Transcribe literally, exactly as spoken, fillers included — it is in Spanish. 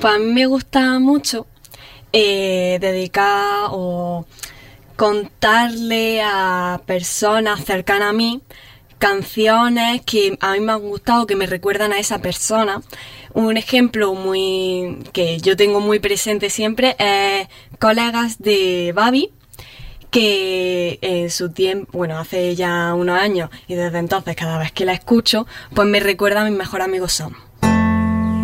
Pues a mí me gusta mucho eh, dedicar o contarle a personas cercanas a mí canciones que a mí me han gustado, que me recuerdan a esa persona. Un ejemplo muy que yo tengo muy presente siempre es Colegas de Babi, que en su tiempo, bueno, hace ya unos años y desde entonces cada vez que la escucho, pues me recuerda a mi mejor amigo Sam.